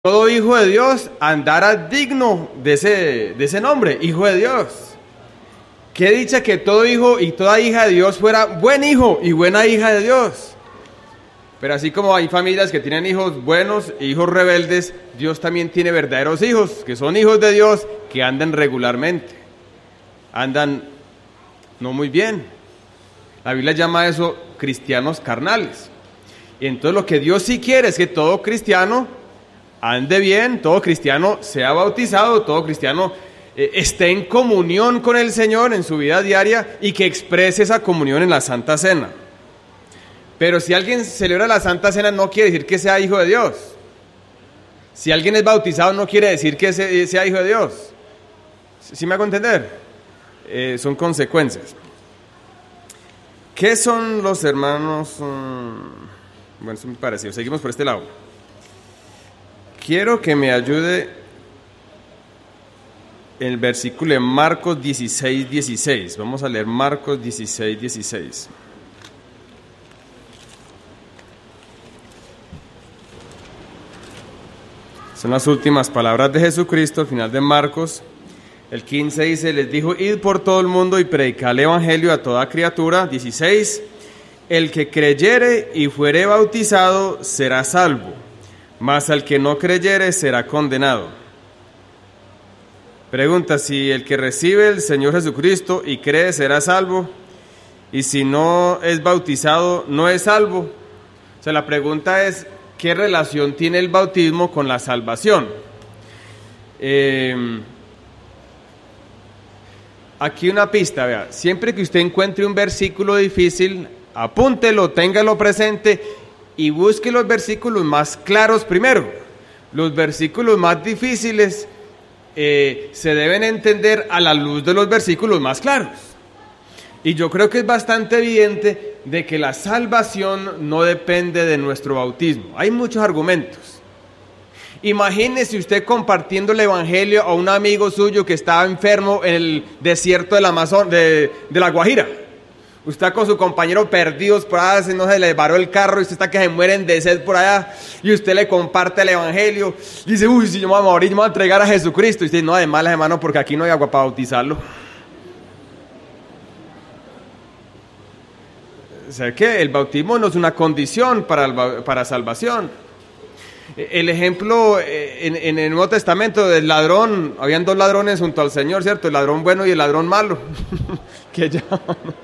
todo hijo de Dios andara digno de ese nombre, hijo de Dios. Qué dicha que todo hijo y toda hija de Dios fuera buen hijo y buena hija de Dios. Pero así como hay familias que tienen hijos buenos e hijos rebeldes, Dios también tiene verdaderos hijos, que son hijos de Dios, que andan regularmente. Andan no muy bien. La Biblia llama a eso cristianos carnales. Y entonces lo que Dios sí quiere es que todo cristiano ande bien, todo cristiano sea bautizado, todo cristiano esté en comunión con el Señor en su vida diaria y que exprese esa comunión en la Santa Cena. Pero si alguien celebra la Santa Cena no quiere decir que sea hijo de Dios. Si alguien es bautizado no quiere decir que sea hijo de Dios. ¿Sí me hago entender? Son consecuencias. ¿Qué son los hermanos? Bueno, es muy parecido. Seguimos por este lado. Quiero que me ayude el versículo de Marcos 16:16. Vamos a leer Marcos 16:16. Son las últimas palabras de Jesucristo al final de Marcos. El 15 dice, les dijo, id por todo el mundo y predicad el evangelio a toda criatura. 16, el que creyere y fuere bautizado será salvo, mas al que no creyere será condenado. Pregunta, si el que recibe el Señor Jesucristo y cree será salvo, y si no es bautizado no es salvo. O sea, la pregunta es, ¿qué relación tiene el bautismo con la salvación? Aquí una pista, vea, siempre que usted encuentre un versículo difícil, apúntelo, téngalo presente y busque los versículos más claros primero. Los versículos más difíciles se deben entender a la luz de los versículos más claros. Y yo creo que es bastante evidente de que la salvación no depende de nuestro bautismo. Hay muchos argumentos. Imagínese usted compartiendo el evangelio a un amigo suyo que estaba enfermo en el desierto del Amazon, de la Guajira. Usted está con su compañero perdidos por allá, no se le varó el carro y usted está que se mueren de sed por allá y usted le comparte el evangelio y dice, uy, si yo me voy a morir, yo me voy a entregar a Jesucristo. Y usted dice, no, de malas hermano, porque aquí no hay agua para bautizarlo. O sea que el bautismo no es una condición para salvación. El ejemplo en el Nuevo Testamento del ladrón, habían dos ladrones junto al Señor, ¿cierto? El ladrón bueno y el ladrón malo. Que llaman.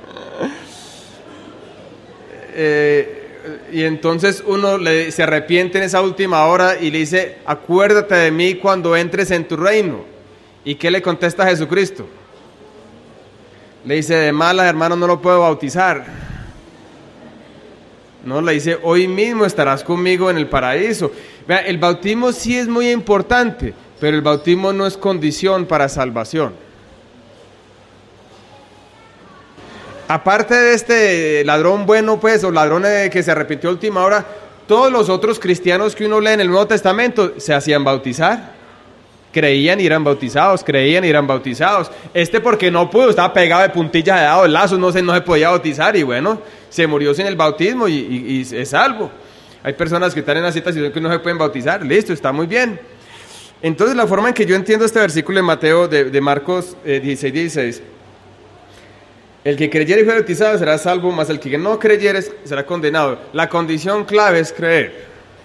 Y entonces uno se arrepiente en esa última hora y le dice, acuérdate de mí cuando entres en tu reino. ¿Y qué le contesta a Jesucristo? Le dice, de malas hermano no lo puedo bautizar. No, le dice, hoy mismo estarás conmigo en el paraíso. Vea, el bautismo sí es muy importante, pero el bautismo no es condición para salvación. Aparte de este ladrón bueno, pues, o ladrón que se arrepintió a última hora, todos los otros cristianos que uno lee en el Nuevo Testamento se hacían bautizar. Creían y eran bautizados, creían y eran bautizados. Porque no pudo, estaba pegado de puntillas de dado, de lazos, no se podía bautizar y bueno, se murió sin el bautismo y es salvo. Hay personas que están en una situación que no se pueden bautizar, listo, está muy bien. Entonces la forma en que yo entiendo este versículo de Mateo, de Marcos 16:16, el que creyere y fuere bautizado será salvo, mas el que no creyere será condenado. La condición clave es creer.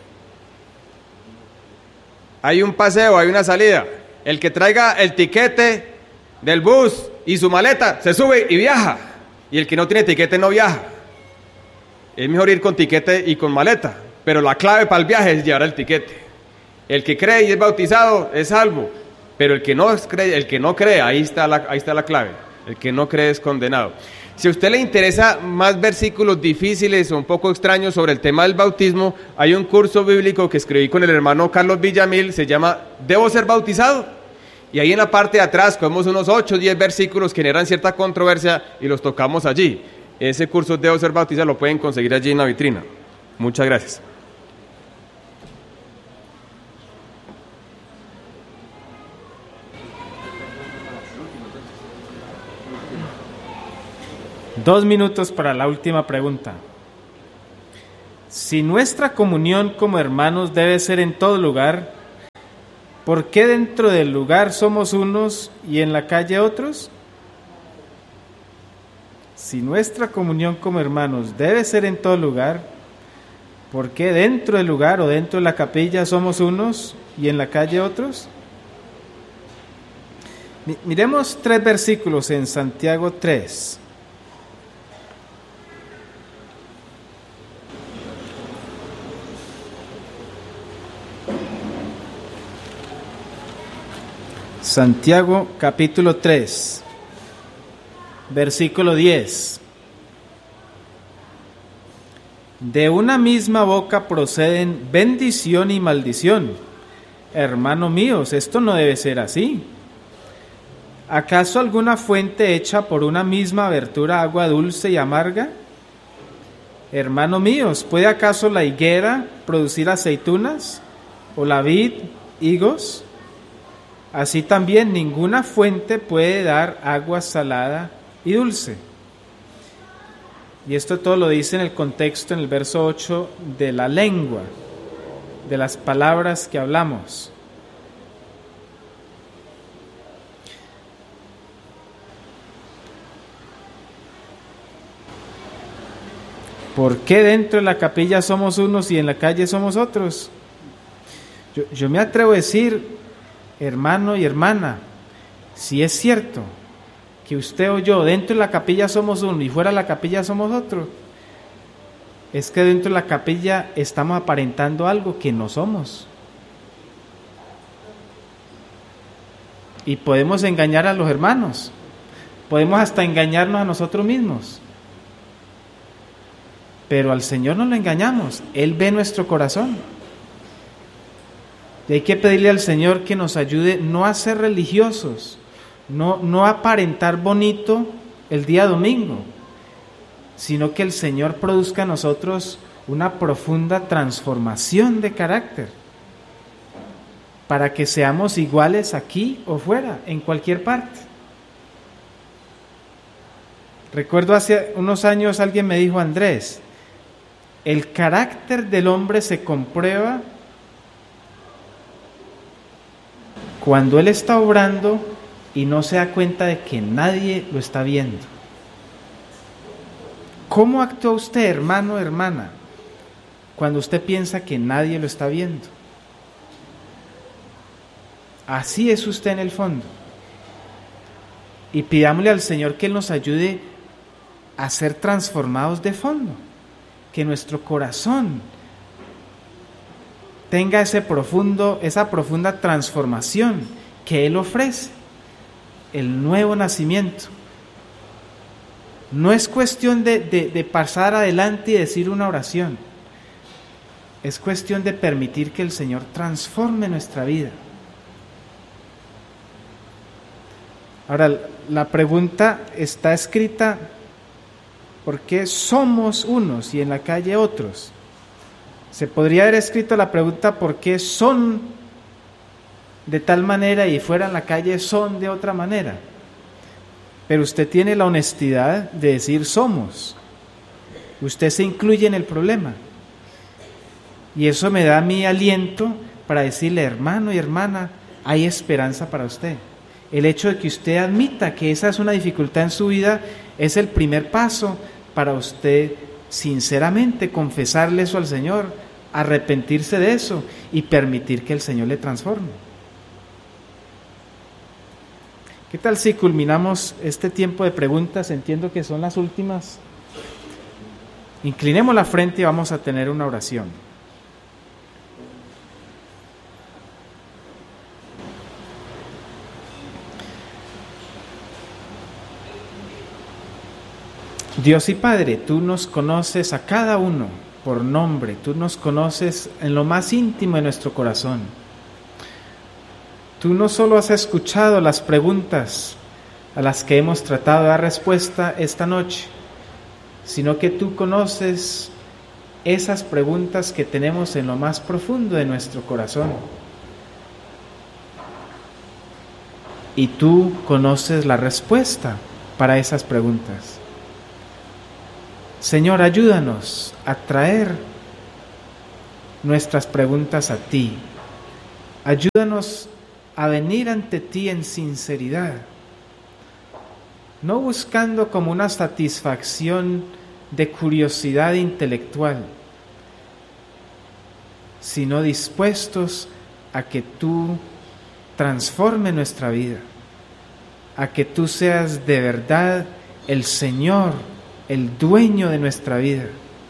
Hay un paseo, hay una salida. El que traiga el tiquete del bus y su maleta, se sube y viaja. Y el que no tiene tiquete no viaja. Es mejor ir con tiquete y con maleta. Pero la clave para el viaje es llevar el tiquete. El que cree y es bautizado es salvo. Pero el que no cree, ahí está la clave. El que no cree es condenado. Si a usted le interesa más versículos difíciles o un poco extraños sobre el tema del bautismo, hay un curso bíblico que escribí con el hermano Carlos Villamil, se llama ¿Debo ser bautizado? Y ahí en la parte de atrás cogemos unos 8 o 10 versículos que generan cierta controversia y los tocamos allí. Ese curso ¿Debo ser bautizado? Lo pueden conseguir allí en la vitrina. Muchas gracias. Dos minutos para la última pregunta. Si nuestra comunión como hermanos debe ser en todo lugar, ¿por qué dentro del lugar somos unos y en la calle otros? Si nuestra comunión como hermanos debe ser en todo lugar, ¿por qué dentro del lugar o dentro de la capilla somos unos y en la calle otros? Miremos 3 versículos en Santiago 3. Santiago capítulo 3, versículo 10. De una misma boca proceden bendición y maldición. Hermanos míos, esto no debe ser así. ¿Acaso alguna fuente hecha por una misma abertura agua dulce y amarga? Hermanos míos, ¿puede acaso la higuera producir aceitunas o la vid higos? Así también ninguna fuente puede dar agua salada y dulce. Y esto todo lo dice en el contexto, en el verso 8, de la lengua, de las palabras que hablamos. ¿Por qué dentro de la capilla somos unos y en la calle somos otros? Yo me atrevo a decir, hermano y hermana, si es cierto que usted o yo dentro de la capilla somos uno y fuera de la capilla somos otro, es que dentro de la capilla estamos aparentando algo que no somos. Y podemos engañar a los hermanos, podemos hasta engañarnos a nosotros mismos. Pero al Señor no lo engañamos, Él ve nuestro corazón. Y hay que pedirle al Señor que nos ayude no a ser religiosos, no a aparentar bonito el día domingo, sino que el Señor produzca en nosotros una profunda transformación de carácter, para que seamos iguales aquí o fuera, en cualquier parte. Recuerdo hace unos años alguien me dijo, Andrés, el carácter del hombre se comprueba cuando él está obrando y no se da cuenta de que nadie lo está viendo. ¿Cómo actúa usted, hermano o hermana, cuando usted piensa que nadie lo está viendo? Así es usted en el fondo. Y pidámosle al Señor que Él nos ayude a ser transformados de fondo, que nuestro corazón tenga esa profunda transformación que Él ofrece, el nuevo nacimiento. No es cuestión de pasar adelante y decir una oración, es cuestión de permitir que el Señor transforme nuestra vida. Ahora, la pregunta está escrita: ¿por qué somos unos y en la calle otros? Se podría haber escrito la pregunta: ¿por qué son de tal manera y fuera en la calle son de otra manera? Pero usted tiene la honestidad de decir somos. Usted se incluye en el problema. Y eso me da mi aliento para decirle, hermano y hermana, hay esperanza para usted. El hecho de que usted admita que esa es una dificultad en su vida es el primer paso para usted sinceramente confesarle eso al Señor, arrepentirse de eso y permitir que el Señor le transforme. ¿Qué tal si culminamos este tiempo de preguntas? Entiendo que son las últimas. Inclinemos la frente y vamos a tener una oración. Dios y Padre, tú nos conoces a cada uno por nombre, tú nos conoces en lo más íntimo de nuestro corazón. Tú no solo has escuchado las preguntas a las que hemos tratado de dar respuesta esta noche, sino que tú conoces esas preguntas que tenemos en lo más profundo de nuestro corazón. Y tú conoces la respuesta para esas preguntas. Señor, ayúdanos a traer nuestras preguntas a ti, Ayúdanos a venir ante ti en sinceridad, no buscando como una satisfacción de curiosidad intelectual, sino dispuestos a que tú transformes nuestra vida, a que tú seas de verdad el Señor, el dueño de nuestra vida.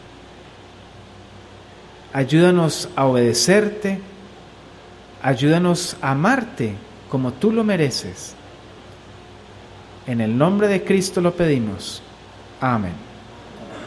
Ayúdanos a obedecerte, ayúdanos a amarte como tú lo mereces. En el nombre de Cristo lo pedimos. Amén.